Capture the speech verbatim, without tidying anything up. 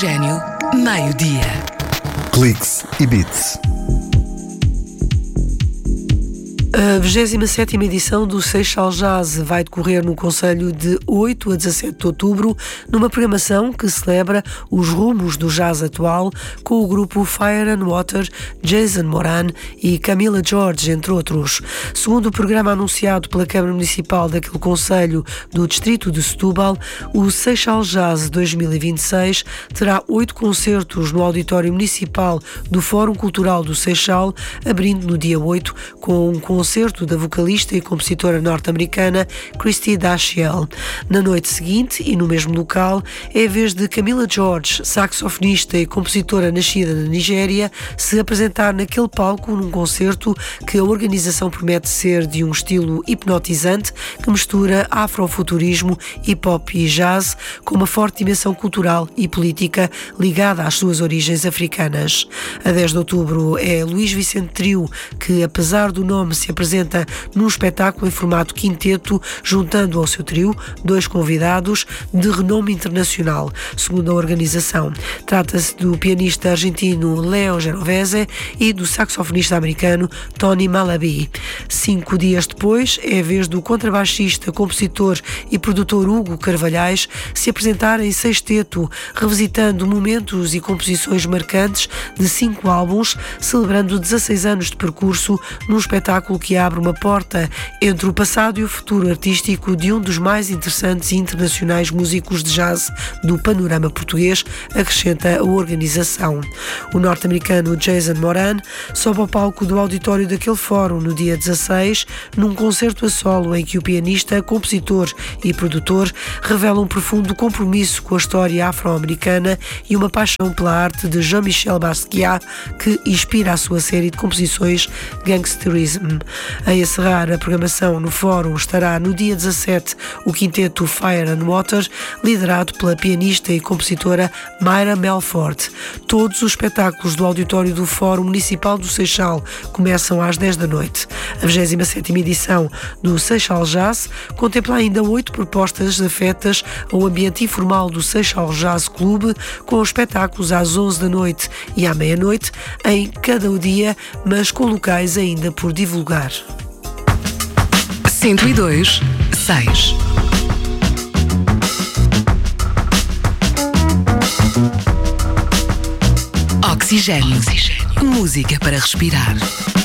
Oxigênio, meio-dia. Cliques e Beats. A vigésima sétima edição do Seixal Jazz vai decorrer no concelho de oito a dezassete de outubro, numa programação que celebra os rumos do jazz atual, com o grupo Fire and Water, Jason Moran e Camila George, entre outros. Segundo o programa anunciado pela Câmara Municipal daquele concelho do distrito de Setúbal, o Seixal Jazz dois mil e vinte e seis terá oito concertos no auditório municipal do Fórum Cultural do Seixal, abrindo no dia oito com um concerto concerto da vocalista e compositora norte-americana Christy Dashiell. Na noite seguinte, e no mesmo local, é a vez de Camila George, saxofonista e compositora nascida na Nigéria, se apresentar naquele palco num concerto que a organização promete ser de um estilo hipnotizante que mistura afrofuturismo, hip-hop e jazz com uma forte dimensão cultural e política ligada às suas origens africanas. A dez de outubro é Luís Vicente Trio, que apesar do nome se apresenta num espetáculo em formato quinteto, juntando ao seu trio dois convidados de renome internacional, segundo a organização. Trata-se do pianista argentino Leo Genovese e do saxofonista americano Tony Malaby. Cinco dias depois é a vez do contrabaixista, compositor e produtor Hugo Carvalhais se apresentar em sexteto, revisitando momentos e composições marcantes de cinco álbuns, celebrando dezasseis anos de percurso num espetáculo que abre uma porta entre o passado e o futuro artístico de um dos mais interessantes e internacionais músicos de jazz do panorama português, acrescenta a organização. O norte-americano Jason Moran sobe ao palco do auditório daquele fórum no dia dezasseis, num concerto a solo em que o pianista, compositor e produtor revela um profundo compromisso com a história afro-americana e uma paixão pela arte de Jean-Michel Basquiat, que inspira a sua série de composições Gangsterism. A encerrar a programação no fórum estará no dia dezassete o quinteto Fire and Water, liderado pela pianista e compositora Mayra Melford. Todos os espetáculos do auditório do Fórum Municipal do Seixal começam às dez da noite. A vigésima sétima edição do Seixal Jazz contempla ainda oito propostas afetas ao ambiente informal do Seixal Jazz Clube, com espetáculos às onze da noite e à meia-noite em cada dia, mas com locais ainda por divulgar. cento e dois, seis. Oxigênio. Oxigênio. Música para respirar.